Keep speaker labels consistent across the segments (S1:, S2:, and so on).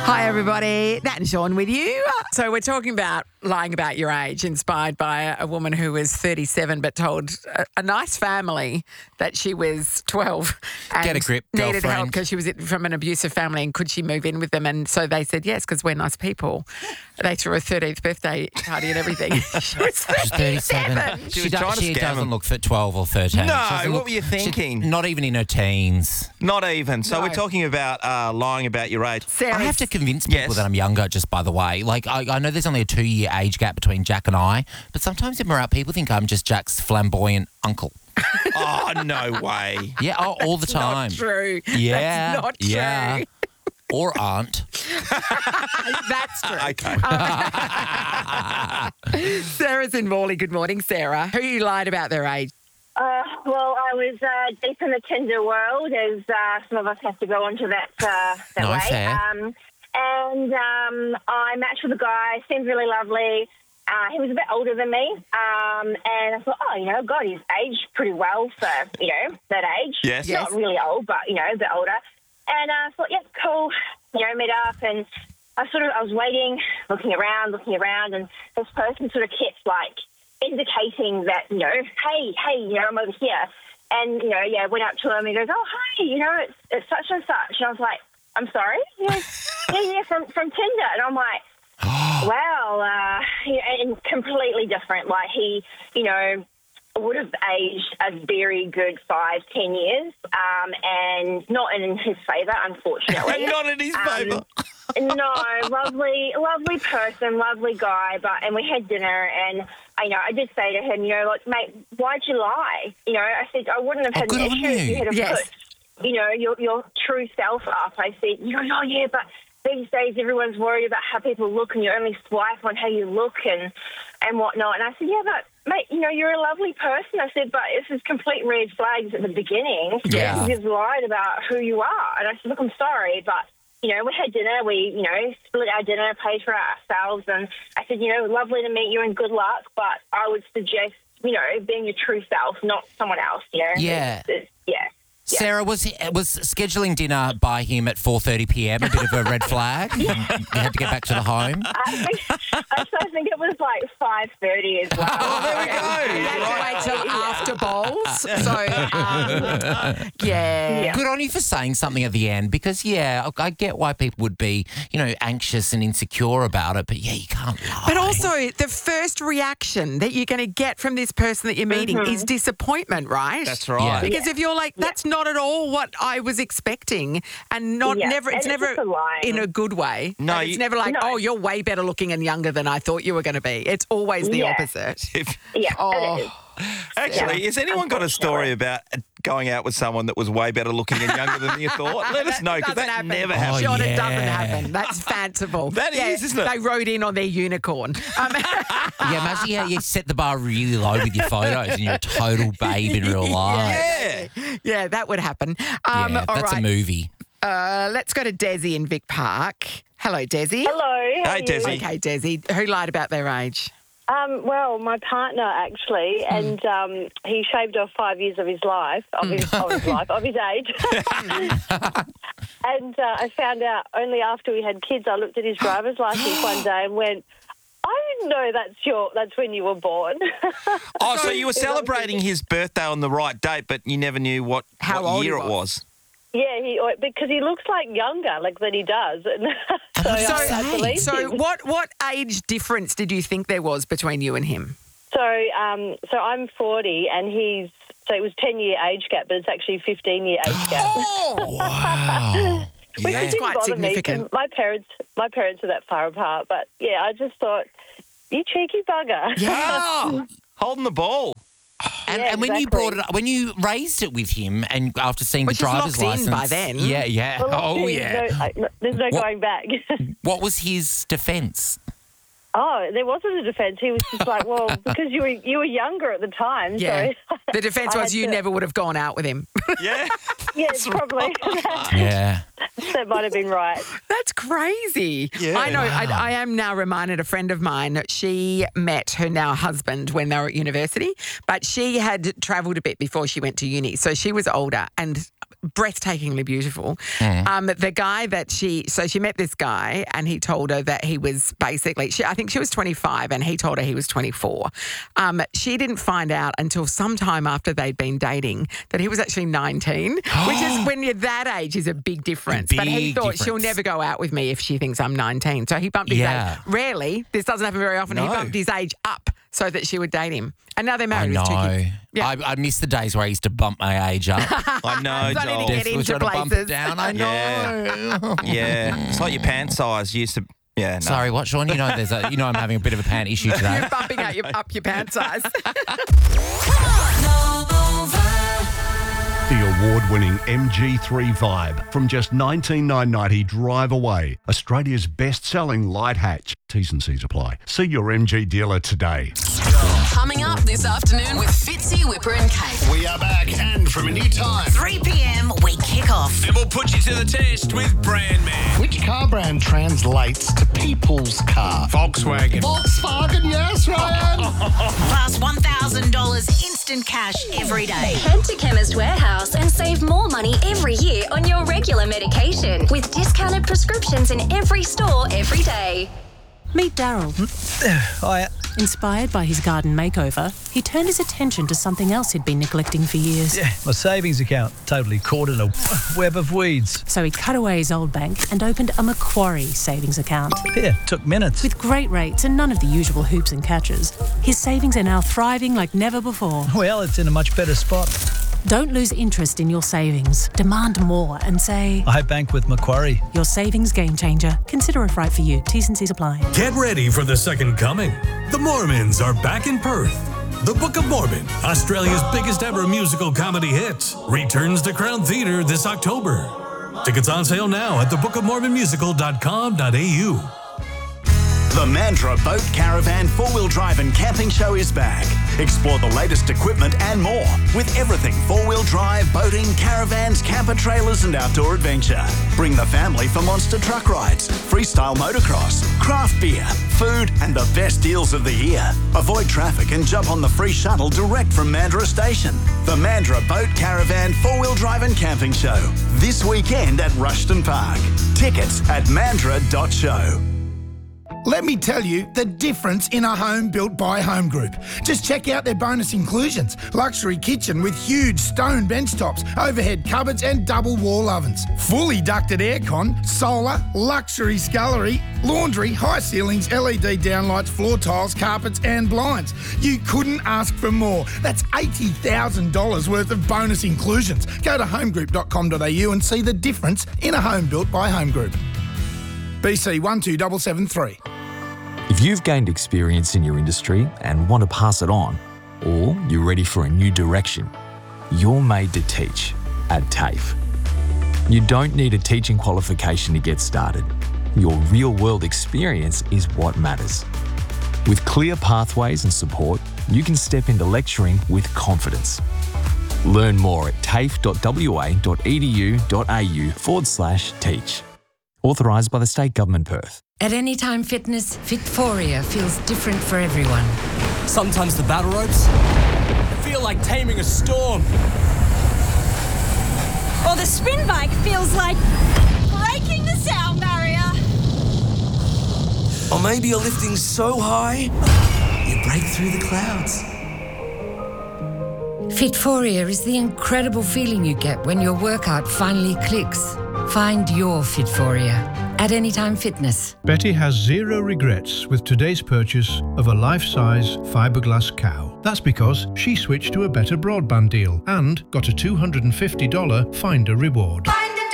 S1: Hi, everybody. Nat and Sean with you. So we're talking about lying about your age, inspired by a woman who was 37 but told a nice family that she was 12 and
S2: Get a grip,
S1: needed
S2: girlfriend.
S1: help because she was from an abusive family and could she move in with them? And so they said yes because we're nice people. They threw a 13th birthday party and everything. She was 37.
S2: She
S3: was trying to
S2: She
S3: scam
S2: doesn't
S3: him.
S2: look for 12 or 13.
S3: No,
S2: She doesn't
S3: what
S2: look-
S3: were you thinking?
S2: Not even in her teens.
S3: Not even. So
S1: No.
S3: we're talking about lying about your age.
S1: Sarah,
S2: I have to convince people
S3: Yes.
S2: that I'm younger, just by the way. Like, I know there's only a 2-year age gap between Jack and I, but sometimes if we're out, people think I'm just Jack's flamboyant uncle.
S3: Oh, no way.
S2: Yeah, all the time.
S1: Not true.
S2: Yeah.
S1: That's not true.
S2: Yeah. Or aunt.
S1: That's true.
S3: Okay.
S1: Sarah's in Morley. Good morning, Sarah. Who you lied about their age?
S4: Well, I was deep in the Tinder world, as some of us have to go onto that
S2: No,
S4: way.
S2: fair.
S4: I matched with a guy, seemed really lovely. He was a bit older than me, and I thought, God, he's aged pretty well for, that age.
S3: Yes.
S1: Yes.
S4: Not really old, but, a bit older. And I thought, yeah, cool, meet up. And I was waiting, looking around, and this person sort of kept, indicating that, hey, I'm over here. And, went up to him and he goes, oh, hi, it's such and such. And I was like, I'm sorry? He goes, yeah, from Tinder. And I'm like, wow, and completely different. Like he, would have aged a very good 5-10 years, and not in his favour, unfortunately.
S3: Not in his favour.
S4: No, lovely person, lovely guy. And we had dinner, and I did say to him, mate, why'd you lie? I said I wouldn't have had
S2: good
S4: an
S2: on
S4: issue if
S2: you.
S4: you had have
S1: Yes.
S4: put, your true self up. I said, oh yeah, but these days everyone's worried about how people look, and you only swipe on how you look and whatnot. And I said, yeah, but mate, you're a lovely person. I said, but this is complete red flags at the beginning.
S2: Yeah.
S4: You've lied about who you are. And I said, look, I'm sorry, but we had dinner. We, split our dinner, paid for it ourselves. And I said, lovely to meet you and good luck, but I would suggest, being your true self, not someone else,
S2: Yeah.
S4: Yeah.
S2: Sarah, was scheduling dinner by him at 4:30 p.m. a bit of a red flag? You had to get back to the home?
S4: I think it was 5:30 as well.
S3: Oh, there we go.
S1: You had to wait till after bowls. So, yeah.
S2: Good on you for saying something at the end because, I get why people would be, anxious and insecure about it, but, you can't lie.
S1: But also, the first reaction that you're going to get from this person that you're meeting is disappointment, right?
S3: That's right.
S2: Yeah.
S1: Because if you're like, that's not at all what I was expecting, and
S4: Yeah,
S1: it's
S4: and it's
S1: never
S4: just a lie.
S1: in a good way.
S3: No,
S1: And it's never like,
S4: No.
S1: oh, you're way better looking and younger than I thought you were going to be. It's always the
S4: Yeah.
S1: opposite.
S4: Yeah,
S1: Oh.
S4: it is.
S3: Actually,
S4: Yeah.
S3: has anyone got a story about going out with someone that was way better looking and younger than you thought? Let us know, because
S1: Doesn't
S3: that
S1: happen.
S3: never
S2: Oh,
S3: happens.
S1: Sean,
S2: yeah.
S1: it doesn't happen. That's fanciful.
S3: That is, isn't it?
S1: They rode in on their unicorn.
S2: Imagine how you set the bar really low with your photos and you're a total babe in real life.
S3: Yeah.
S1: Yeah, that would happen.
S2: Yeah,
S1: all
S2: that's a
S1: right.
S2: movie.
S1: Let's go to Desi in Vic Park. Hello, Desi.
S4: Hello. how
S3: Hey,
S4: are you?
S3: Desi.
S1: Okay, Desi. Who lied about their age?
S4: Well, my partner actually, and he shaved off 5 years of his life, of his age. And I found out only after we had kids. I looked at his driver's license one day and went, "I didn't know that's when you were born."
S3: Oh, so you were celebrating his birthday on the right date, but you never knew what
S1: old
S3: year
S1: he
S3: it was.
S4: Yeah, because he looks younger, than he does. And I believed
S1: So
S4: him.
S1: what age difference did you think there was between you and him?
S4: So I'm 40, and so it was 10-year age gap, but it's actually 15-year age gap.
S1: Oh,
S2: Wow.
S4: Which
S2: Yeah.
S4: didn't
S1: quite
S4: bother me,
S1: significant.
S4: 'cause my parents are that far apart. But yeah, I just thought, you cheeky bugger.
S3: Oh, holding the ball.
S2: And,
S4: Yeah,
S2: and when you
S4: exactly.
S2: brought it up, when you raised it with him and after seeing
S1: Well,
S2: the
S1: she's
S2: driver's
S1: locked in
S2: license.
S1: by then.
S2: Yeah.
S4: Well,
S2: Oh, yeah.
S4: there's no
S2: What-
S4: going back.
S2: What was his defence?
S4: Oh, there wasn't a defence. He was just like, well, because you were younger at the time.
S1: yeah.
S4: So
S1: The defence
S4: I
S1: was
S4: had
S1: you
S4: to-
S1: never would have gone out with him.
S3: Yeah.
S4: Yeah, probably.
S2: Yeah.
S4: That might have been right.
S1: That's crazy.
S3: Yeah.
S1: I know. I am now reminded, a friend of mine, she met her now husband when they were at university, but she had travelled a bit before she went to uni. So she was older and breathtakingly beautiful. The guy that she met this guy and he told her that he was basically, I think she was 25 and he told her he was 24. She didn't find out until sometime after they'd been dating that he was actually 19, which is when you're that age is a big difference. But he thought she'll never go out with me if she thinks I'm 19. So he bumped his age. Rarely, this doesn't happen very often. No. He bumped his age up so that she would date him. And now they're married with 2 kids. Yeah.
S2: I miss the days where I used to bump my age up.
S3: I know,
S1: Joel. To get into
S2: places. Bump it down. I know.
S3: Yeah. It's like your pant size. You used to... Yeah, no.
S2: Sorry, what, Sean? You know, I'm having a bit of a pant issue today.
S1: You're bumping up your pant size.
S5: The award-winning MG3 Vibe from just $19,990 drive away. Australia's best-selling light hatch. T's and C's apply. See your MG dealer today.
S6: Coming up this afternoon with Fitzy, Whipper and Kate.
S7: We are back and from a new time.
S6: 3 p.m. we kick off.
S7: And we'll put you to the test with Brand Man. Which car brand translates to people's car?
S8: Volkswagen.
S7: Volkswagen, yes, Ryan.
S6: Plus $1,000 instant cash every day.
S9: Head to Chemist Warehouse and save more money every year on your regular medication with discounted prescriptions in every store every day.
S10: Meet Daryl.
S8: Hiya.
S10: Inspired by his garden makeover, he turned his attention to something else he'd been neglecting for years.
S8: Yeah, my savings account totally caught in a web of weeds.
S10: So he cut away his old bank and opened a Macquarie savings account.
S8: Yeah, took minutes.
S10: With great rates and none of the usual hoops and catches, his savings are now thriving like never before.
S8: Well, it's in a much better spot.
S10: Don't lose interest in your savings. Demand more and say,
S8: I bank with Macquarie.
S10: Your savings game changer. Consider if right for you. T's and C's apply.
S11: Get ready for the second coming. The Mormons are back in Perth. The Book of Mormon, Australia's biggest ever musical comedy hit, returns to Crown Theatre this October. Tickets on sale now at thebookofmormonmusical.com.au.
S7: The Mandurah Boat Caravan 4-wheel drive and camping show is back. Explore the latest equipment and more with everything 4-wheel drive, boating, caravans, camper trailers and outdoor adventure. Bring the family for monster truck rides, freestyle motocross, craft beer, food and the best deals of the year. Avoid traffic and jump on the free shuttle direct from Mandurah Station. The Mandurah Boat Caravan 4-wheel drive and camping show. This weekend at Rushton Park. Tickets at mandurah.show.
S12: Let me tell you the difference in a home built by Home Group. Just check out their bonus inclusions. Luxury kitchen with huge stone bench tops, overhead cupboards and double wall ovens. Fully ducted aircon, solar, luxury scullery, laundry, high ceilings, LED downlights, floor tiles, carpets and blinds. You couldn't ask for more. That's $80,000 worth of bonus inclusions. Go to homegroup.com.au and see the difference in a home built by Home Group. BC 12773.
S13: If you've gained experience in your industry and want to pass it on, or you're ready for a new direction, you're made to teach at TAFE. You don't need a teaching qualification to get started. Your real-world experience is what matters. With clear pathways and support, you can step into lecturing with confidence. Learn more at tafe.wa.edu.au/teach. Authorised by the State Government, Perth.
S14: At Anytime Fitness, Fitforia feels different for everyone.
S15: Sometimes the battle ropes feel like taming a storm.
S16: Or the spin bike feels like breaking the sound barrier.
S15: Or maybe you're lifting so high, you break through the clouds.
S14: Fitforia is the incredible feeling you get when your workout finally clicks. Find your Fitforia at Anytime Fitness.
S17: Betty has zero regrets with today's purchase of a life-size fiberglass cow. That's because she switched to a better broadband deal and got a $250 Finder reward.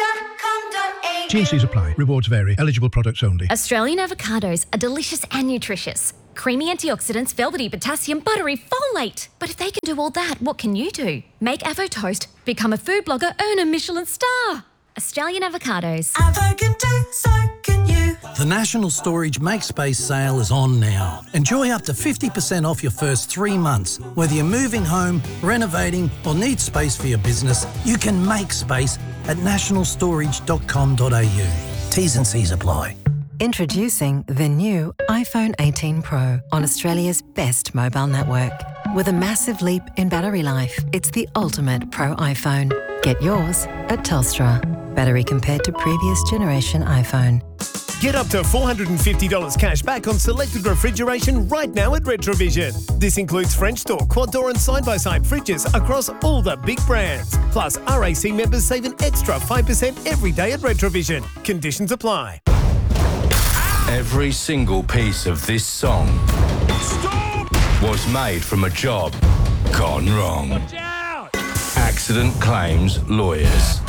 S17: G&Cs apply. Rewards vary. Eligible products only.
S18: Australian avocados are delicious and nutritious. Creamy antioxidants, velvety potassium, buttery folate. But if they can do all that, what can you do? Make Avo Toast, become a food blogger, earn a Michelin star. Australian avocados.
S19: Avo can do, so can you. The National Storage Make Space sale is on now. Enjoy up to 50% off your first 3 months. Whether you're moving home, renovating or need space for your business, you can make space at nationalstorage.com.au. T's and C's apply.
S20: Introducing the new iPhone 18 Pro on Australia's best mobile network. With a massive leap in battery life, it's the ultimate Pro iPhone. Get yours at Telstra. Battery compared to previous generation iPhone.
S21: Get up to $450 cash back on selected refrigeration right now at Retrovision. This includes French door, quad door and side-by-side fridges across all the big brands. Plus, RAC members save an extra 5% every day at Retrovision. Conditions apply.
S22: Every single piece of this song was made from a job gone wrong. Accident Claims Lawyers.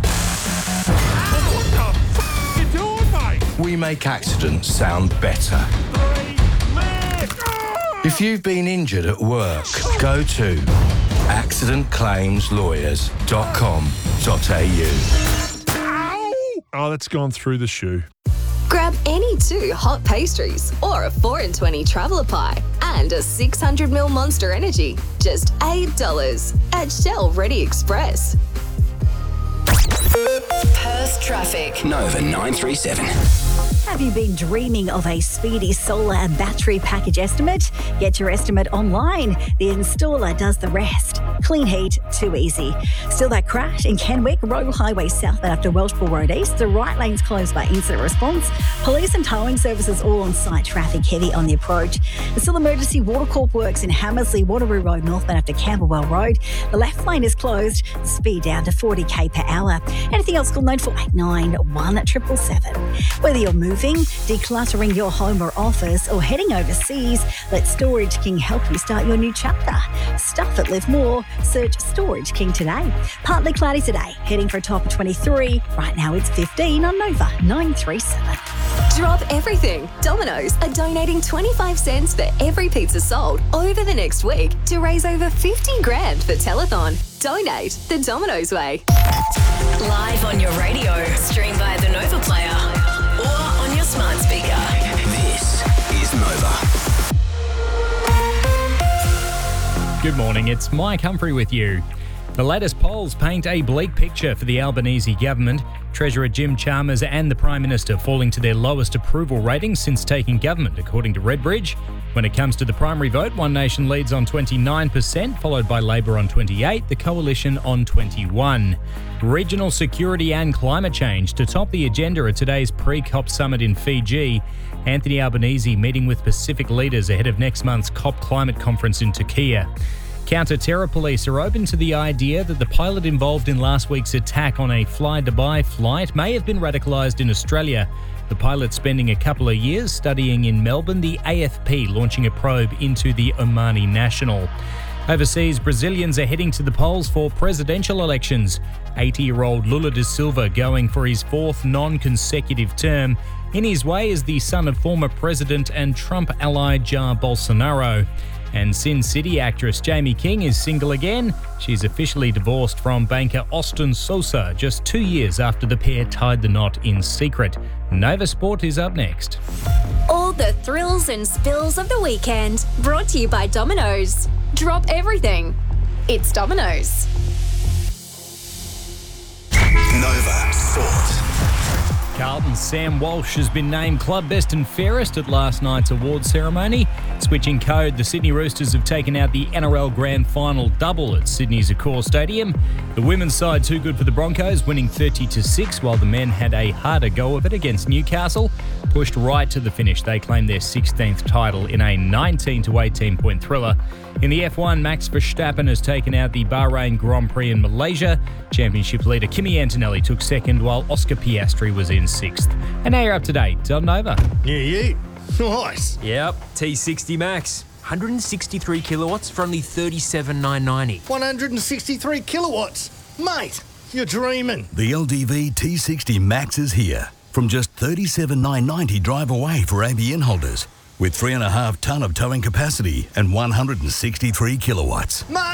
S22: We make accidents sound better. If you've been injured at work, go to accidentclaimslawyers.com.au.
S23: Oh, that's gone through the shoe.
S24: Grab any 2 hot pastries or a 4 in 20 traveller pie and a 600ml Monster Energy. Just $8 at Shell Ready Express.
S9: Perth traffic.
S25: Nova 937.
S26: Have you been dreaming of a speedy solar and battery package estimate? Get your estimate online. The installer does the rest. Clean heat, too easy. Still that crash in Kenwick, Royal Highway southbound after Welshpool Road East. The right lane's closed by incident response. Police and towing services all on site. Traffic heavy on the approach. There's still emergency water corp works in Hammersley, Waterloo Road northbound after Camberwell Road. The left lane is closed. The speed down to 40 km per hour. Anything else, call 9489 1777. Whether you're moving, decluttering your home or office, or heading overseas, let Storage King help you start your new chapter. Stuff it, live more. Search Storage King today. Partly cloudy today, heading for a top of 23. Right now it's 15 on Nova 937.
S24: Drop everything. Domino's are donating 25 cents for every pizza sold over the next week to raise over 50 grand for Telethon. Donate the Domino's way.
S9: Live on your radio, stream via the Nova Player or on your smart speaker.
S25: This is Nova.
S27: Good morning, it's Mike Humphrey with you. The latest polls paint a bleak picture for the Albanese government. Treasurer Jim Chalmers and the Prime Minister falling to their lowest approval ratings since taking government, according to Redbridge. When it comes to the primary vote, One Nation leads on 29%, followed by Labor on 28%, the Coalition on 21%. Regional security and climate change to top the agenda at today's pre-COP summit in Fiji. Anthony Albanese meeting with Pacific leaders ahead of next month's COP climate conference in Turkey. Counter-terror police are open to the idea that the pilot involved in last week's attack on a Fly Dubai flight may have been radicalised in Australia. The pilot spending a couple of years studying in Melbourne, the AFP launching a probe into the Omani national. Overseas, Brazilians are heading to the polls for presidential elections. 80-year-old Lula da Silva going for his 4th non-consecutive term. In his way is the son of former president and Trump ally Jair Bolsonaro. And Sin City actress Jamie King is single again. She's officially divorced from banker Austin Sosa just 2 years after the pair tied the knot in secret. Nova Sport is up next.
S18: All the thrills and spills of the weekend, brought to you by Domino's. Drop everything. It's Domino's.
S25: Nova Sport.
S27: Carlton's Sam Walsh has been named Club Best and Fairest at last night's awards ceremony. Switching code, the Sydney Roosters have taken out the NRL Grand Final double at Sydney's Accor Stadium. The women's side too good for the Broncos, winning 30-6, while the men had a harder go of it against Newcastle. Pushed right to the finish, they claimed their 16th title in a 19-18 point thriller. In the F1, Max Verstappen has taken out the Bahrain Grand Prix in Malaysia. Championship leader Kimi Antonelli took second, while Oscar Piastri was in 6th. And now you're up to date on Nova.
S23: Yeah. Nice.
S15: Yep, T60 Max. 163 kilowatts for only $37,990.
S23: 163 kilowatts. Mate, you're dreaming.
S7: The LDV T60 Max is here. From just $37,990 drive away for ABN holders. With 3.5 tonne of towing capacity and 163 kilowatts.